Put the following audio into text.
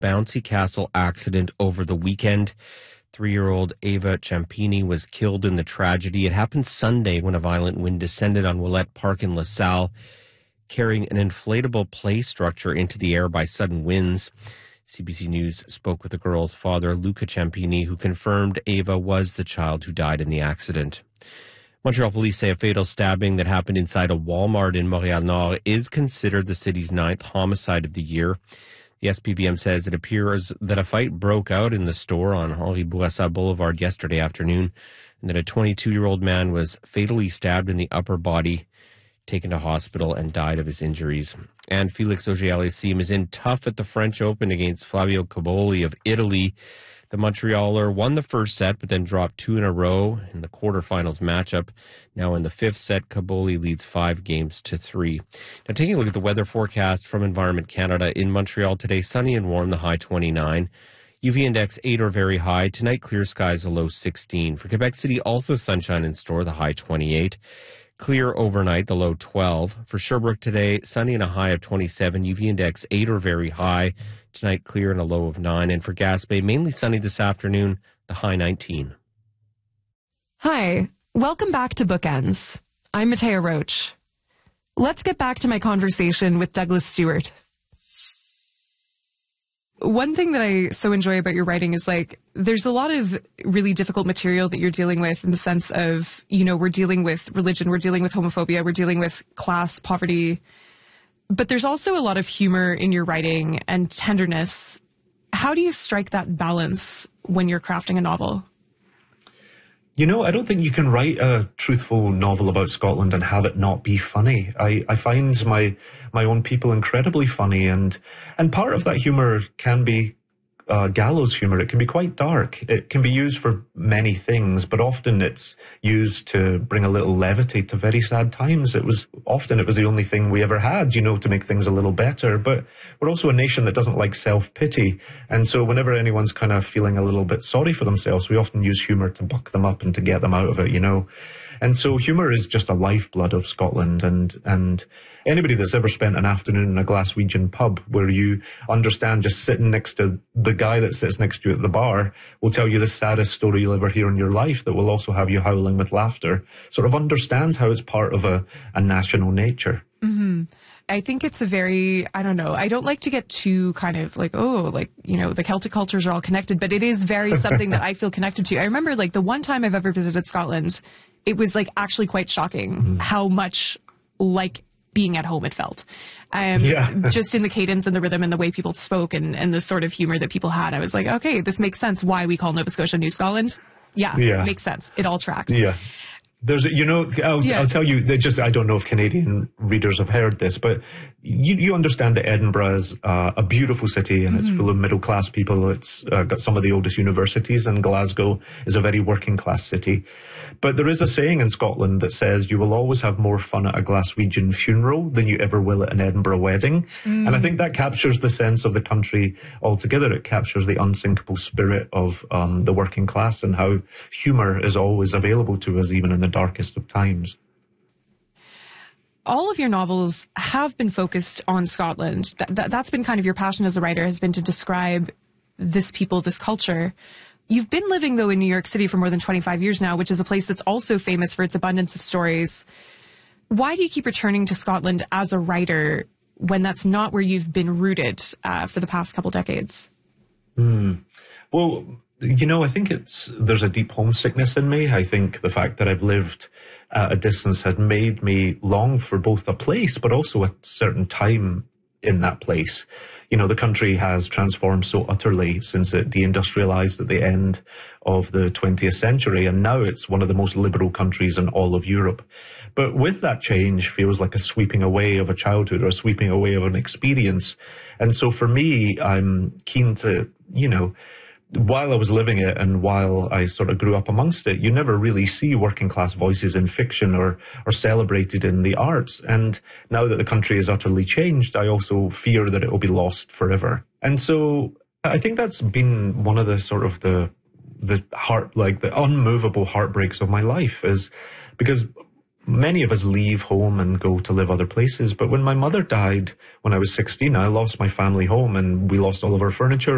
bouncy castle accident over the weekend. 3-year-old Ava Ciampini was killed in the tragedy. It happened Sunday when a violent wind descended on Willette Park in LaSalle, carrying an inflatable play structure into the air by sudden winds. CBC News spoke with the girl's father, Luca Ciampini, who confirmed Ava was the child who died in the accident. Montreal police say a fatal stabbing that happened inside a Walmart in Montréal-Nord is considered the city's 9th homicide of the year. The SPVM says it appears that a fight broke out in the store on Henri Bourassa Boulevard yesterday afternoon, and that a 22-year-old man was fatally stabbed in the upper body, taken to hospital, and died of his injuries. And Felix Auger-Aliassime is in tough at the French Open against Fabio Cobolli of Italy. The Montrealer won the first set, but then dropped 2 in a row in the quarterfinals matchup. Now in the 5th set, Cobolli leads 5-3. Now taking a look at the weather forecast from Environment Canada. In Montreal today, sunny and warm, the high 29. UV index 8 or very high. Tonight, clear skies, a low 16. For Quebec City, also sunshine in store, the high 28. Clear overnight, the low 12. For Sherbrooke today, sunny and a high of 27. UV index 8 or very high. Tonight, clear and a low of 9. And for Gaspé, mainly sunny this afternoon, the high 19. Hi, welcome back to Bookends. I'm Matea Roach. Let's get back to my conversation with Douglas Stewart. One thing that I so enjoy about your writing is, there's a lot of really difficult material that you're dealing with in the sense of, we're dealing with religion, we're dealing with homophobia, we're dealing with class, poverty. But there's also a lot of humor in your writing and tenderness. How do you strike that balance when you're crafting a novel? I don't think you can write a truthful novel about Scotland and have it not be funny. I find my own people incredibly funny, and part of that humour can be gallows humour. It can be quite dark. It can be used for many things, but often it's used to bring a little levity to very sad times. It was the only thing we ever had, to make things a little better. But we're also a nation that doesn't like self-pity. And so whenever anyone's kind of feeling a little bit sorry for themselves, we often use humour to buck them up and to get them out of it, And so humour is just a lifeblood of Scotland, and anybody that's ever spent an afternoon in a Glaswegian pub where you understand just sitting next to the guy that sits next to you at the bar will tell you the saddest story you'll ever hear in your life that will also have you howling with laughter, sort of understands how it's part of a national nature. Mm-hmm. I think it's a very, I don't like to get too kind of the Celtic cultures are all connected, but it is very something that I feel connected to. I remember the one time I've ever visited Scotland, it was actually quite shocking how much like being at home it felt. Just in the cadence and the rhythm and the way people spoke and the sort of humor that people had. I was like, okay, this makes sense why we call Nova Scotia New Scotland. Yeah. Makes sense. It all tracks. Yeah. There's, I'll tell you, I don't know if Canadian readers have heard this, but you understand that Edinburgh is a beautiful city and it's full of middle-class people. It's got some of the oldest universities, and Glasgow is a very working-class city. But there is a saying in Scotland that says you will always have more fun at a Glaswegian funeral than you ever will at an Edinburgh wedding. And I think that captures the sense of the country altogether. It captures the unsinkable spirit of the working class and how humour is always available to us, even in the darkest of times. All of your novels have been focused on Scotland. That's been kind of your passion as a writer, has been to describe this people, this culture. You've been living, though, in New York City for more than 25 years now, which is a place that's also famous for its abundance of stories. Why do you keep returning to Scotland as a writer when that's not where you've been rooted for the past couple decades? Well, I think there's a deep homesickness in me. I think the fact that I've lived at a distance had made me long for both a place, but also a certain time in that place. The country has transformed so utterly since it deindustrialized at the end of the 20th century, and now it's one of the most liberal countries in all of Europe. But with that change feels like a sweeping away of a childhood or a sweeping away of an experience. And so for me, I'm keen to, while I was living it and while I sort of grew up amongst it, you never really see working class voices in fiction or celebrated in the arts. And now that the country is utterly changed, I also fear that it will be lost forever. And so I think that's been one of the sort of the unmovable heartbreaks of my life, is because many of us leave home and go to live other places. But when my mother died when I was 16, I lost my family home and we lost all of our furniture.